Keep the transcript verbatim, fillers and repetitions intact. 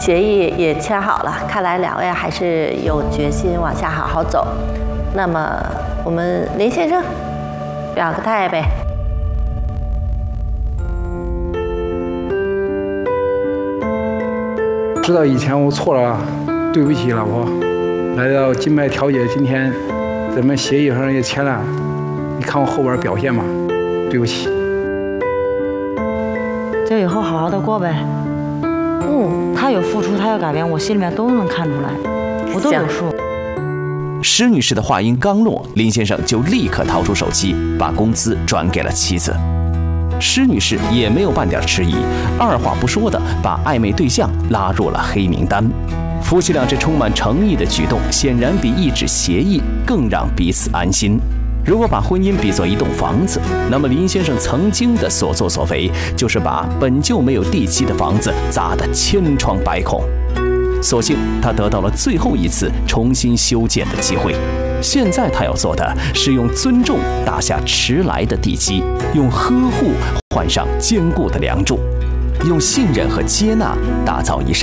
协议也签好了，看来两位还是有决心往下好好走。那么我们林先生表个态呗。 知道以前我错了，对不起老婆。来到金麦调解，今天咱们协议上也签了，你看我后边表现吧，对不起。 就以后好好的过呗。嗯，他有付出，他有改变，我心里面都能看出来，我都有数。 施女士的话音刚落，林先生就立刻掏出手机，把工资转给了妻子。施女士也没有半点迟疑，二话不说的把暧昧对象拉入了黑名单。夫妻俩这充满诚意的举动，显然比一纸协议更让彼此安心。如果把婚姻比作一栋房子，那么林先生曾经的所作所为，就是把本就没有地基的房子砸得千疮百孔。所幸他得到了最后一次重新修建的机会。现在他要做的是用尊重打下迟来的地基，用呵护换上坚固的梁柱，用信任和接纳打造一扇